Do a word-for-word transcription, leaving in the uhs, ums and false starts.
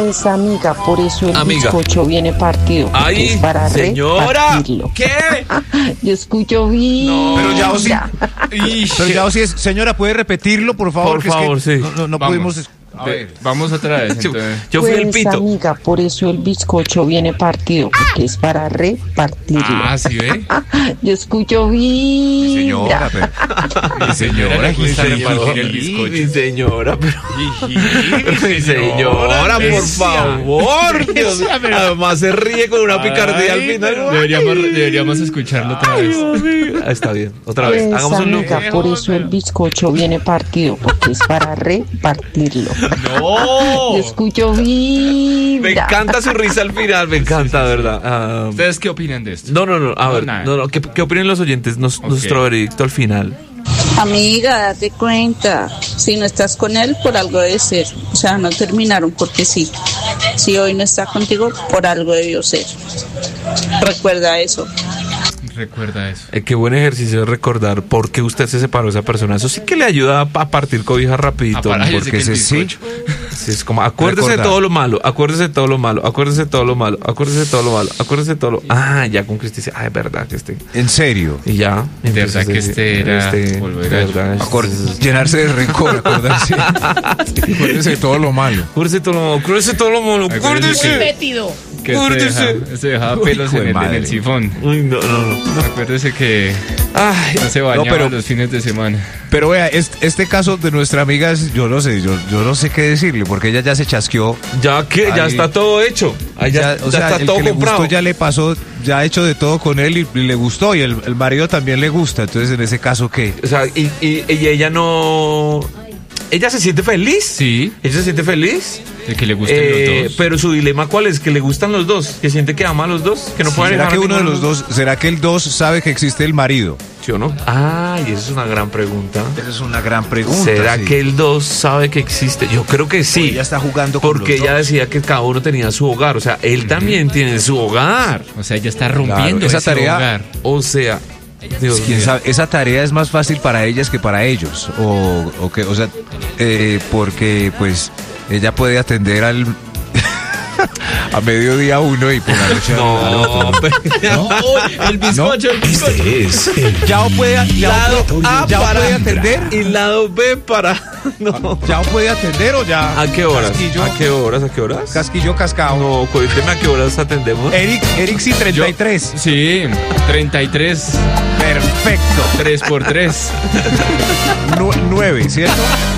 Pues amiga, por eso el Amiga. bizcocho viene partido. porque Ay, es para señora. repartirlo. ¿Qué? Yo escucho bien. No. Pero ya o sí. Ish. Pero ya o sí es. Señora, ¿puede repetirlo, por favor? Por Que es que favor, sí. No, no, no Vamos. pudimos. es- A ver. Vamos otra vez, Yo, entonces. yo fui el Pues pito. amiga, por eso el bizcocho viene partido. Porque es para repartirlo. Ah, ¿sí ve? Yo escucho bien. Señora, pero. Mi señora le gusta Mi repartir el Mi bizcocho. señora, pero... Mi Mi señora, por favor. Dios mío. Además se ríe con una picardía al final. Deberíamos, deberíamos escucharlo otra vez. Ah, está bien, otra vez. Pues Hagamos un loop. amiga, por eso el bizcocho viene partido. Porque es para repartirlo. ¡No! Yo escucho bien. Me encanta su risa al final, me encanta, de verdad. Ah, ¿Ustedes qué opinan de esto? no, no, no, a No, ver, nada. no, no, ¿qué, qué opinan los oyentes? Nos- Ok. Nuestro veredicto al final. Amiga, date cuenta, si no estás con él, por algo debe ser. O sea, no terminaron porque sí. Si hoy no está contigo, por algo debió ser. Recuerda eso. Recuerda eso. Eh, qué buen ejercicio de recordar por qué usted se separó de esa persona. Eso sí que le ayuda a, a partir cobijas rapidito. Apara, yo sé porque que el ese sí, bizcocho. sí, es como, acuérdese de Recordar. todo lo malo, acuérdese de todo lo malo, acuérdese de todo lo malo, acuérdese de todo lo malo, acuérdese de todo lo... Ah, ya con Cristi dice, ah, es verdad que este... En serio. Y ya. De verdad entonces, que eh, este era este, volver de a- verdad, Acor- este- llenarse de rencor, acordarse. Acuérdese de todo lo malo. Acuérdese de todo lo malo, acuérdese de todo lo malo, Acuérdese acuérdese. Que este Acuérdese. deja, este dejaba Uy, pelos hijo en de el, en madre. el sifón. Uy, no, no, no. Acuérdese que Ay, no se bañaba pero- los fines de semana. Pero vea, este, este caso de nuestra amiga, es- yo no sé, yo, yo no sé qué decirle, porque ella ya se chasqueó. ya que, ya Ay. está todo hecho. Ahí ya, o ya sea, está el todo que le comprado. gustó ya le pasó, ya ha hecho de todo con él y, y le gustó, y el, el marido también le gusta. Entonces, en ese caso, ¿qué? O sea, y, y- y ella no... ¿Ella se siente feliz? Sí, ¿Ella se siente feliz? de que le gusten Eh, los dos. pero su dilema, ¿cuál es? ¿Que le gustan los dos? ¿Que siente que ama a los dos? ¿Que no puede ¿Será dejar que a uno de ninguno los dos, será que el dos sabe que existe el marido? ¿Sí o no? Ah, y esa es una gran pregunta. Esa es una gran pregunta. ¿Será sí. que el dos sabe que existe? Yo creo que sí. Ella está jugando con Porque los ella dos. decía que cada uno tenía su hogar. O sea, él también tiene su hogar. O sea, ella está rompiendo Claro, esa ese tarea- hogar. O sea, Dios ¿Quién mío. sabe? Esa tarea es más fácil para ellas que para ellos. O, o que, o sea, eh, porque pues ella puede atender al a mediodía uno y por la noche al No, otro. pero- El bizcocho, el bizcocho. Este es el Yao puede, Yao Lado puede- A Yao para puede atender. y lado B para. No. Yao puede atender o ya. ¿A qué horas? Casquillo, ¿A qué horas? ¿A qué horas? Casquillo cascado. No, cuénteme a qué horas atendemos. Eric, Eric sí, treinta y tres. Sí, treinta y tres, Perfecto. tres por tres. Nu- nueve, ¿cierto?